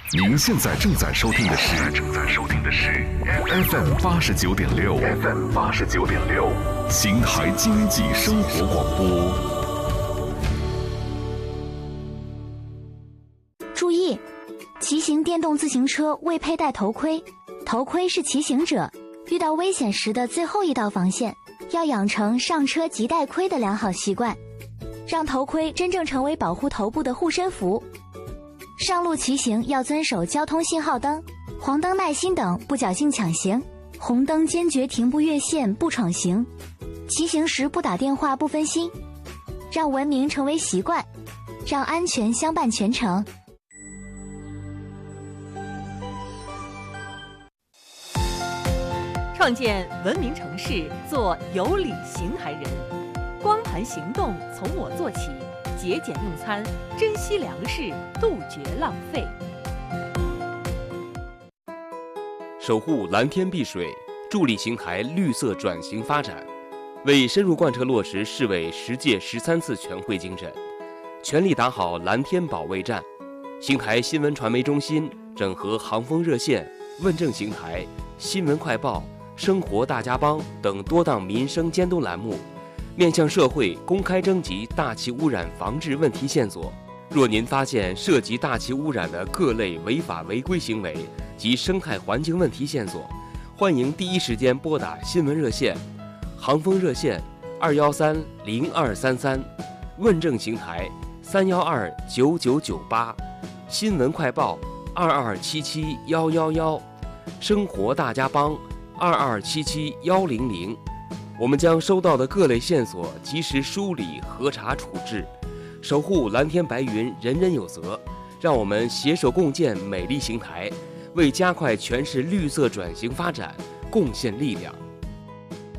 您现在正在收听的是 FM 89.6，邢台经济生活广播。 注意，骑行电动自行车未佩戴头盔，头盔是骑行者遇到危险时的最后一道防线，要养成上车即戴盔的良好习惯，让头盔真正成为保护头部的护身符。上路骑行要遵守交通信号灯、黄灯耐心等，不侥幸抢行；红灯坚决停步越线，不闯行。骑行时不打电话，不分心，让文明成为习惯，让安全相伴全程。 创建文明城市，做有礼邢台人。光盘行动从我做起，节俭用餐，珍惜粮食，杜绝浪费。 守护蓝天碧水，助力邢台绿色转型发展，为深入贯彻落实市委10届13次全会精神，全力打好蓝天保卫战。邢台新闻传媒中心整合航风热线、问政邢台、新闻快报、生活大家帮等多档民生监督栏目，面向社会公开征集大气污染防治问题线索。若您发现涉及大气污染的各类违法违规行为及生态环境问题线索，欢迎第一时间拨打新闻热线、航风热线2130233，问政邢台3129998，新闻快报2277111，生活大家帮2277100。我们将收到的各类线索及时梳理、核查、处置，守护蓝天白云，人人有责。让我们携手共建美丽邢台，为加快全市绿色转型发展贡献力量。